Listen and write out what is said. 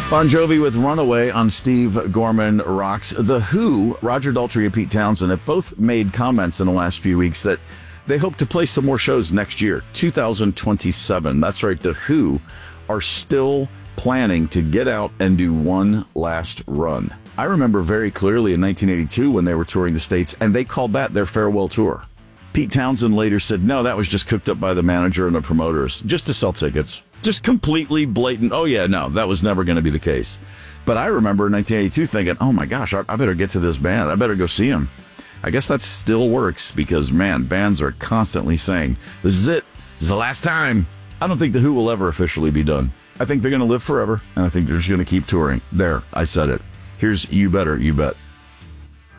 Bon Jovi with Runaway on Steve Gorman Rocks. The Who, Roger Daltrey and Pete Townsend have both made comments in the last few weeks that they hope to play some more shows next year, 2027. That's right, The Who are still planning to get out and do one last run. I remember very clearly in 1982 when they were touring the States, and they called that their farewell tour. Pete Townsend later said, no, that was just cooked up by the manager and the promoters, just to sell tickets. Just completely blatant, oh yeah, no, that was never going to be the case. But I remember in 1982 thinking, oh my gosh, I better get to this band. I better go see them. I guess that still works because, man, bands are constantly saying, this is it. This is the last time. I don't think The Who will ever officially be done. I think they're going to live forever, and I think they're just going to keep touring. There, I said it. Here's You Better, You Bet.